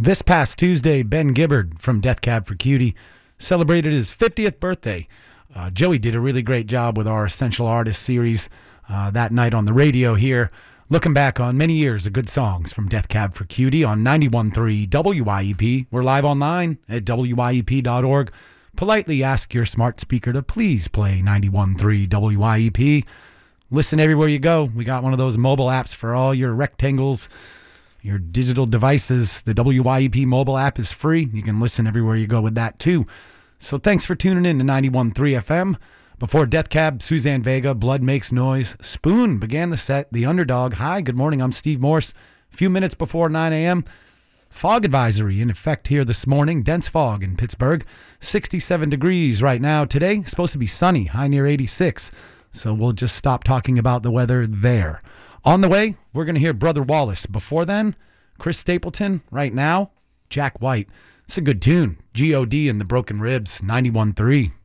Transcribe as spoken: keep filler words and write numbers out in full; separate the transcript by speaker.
Speaker 1: This past Tuesday, Ben Gibbard from Death Cab for Cutie celebrated his fiftieth birthday. Uh, Joey did a really great job with our Essential Artist series uh, that night on the radio here, looking back on many years of good songs from Death Cab for Cutie on ninety-one point three W I E P. We're live online at W I E P dot org. Politely ask your smart speaker to please play ninety-one point three W I E P. Listen everywhere you go. We got one of those mobile apps for all your rectangles, your digital devices. The W I E P mobile app is free. You can listen everywhere you go with that too. So thanks for tuning in to ninety-one point three F M. Before Death Cab, Suzanne Vega, Blood Makes Noise. Spoon began the set, The Underdog. Hi, good morning. I'm Steve Morse. A few minutes before nine a.m., fog advisory in effect here this morning. Dense fog in Pittsburgh. sixty-seven degrees right now. Today, supposed to be sunny, high near eighty-six. So we'll just stop talking about the weather there. On the way, we're going to hear Brother Wallace. Before then, Chris Stapleton. Right now, Jack White. It's a good tune. G O D and the Broken Ribs, ninety-one point three.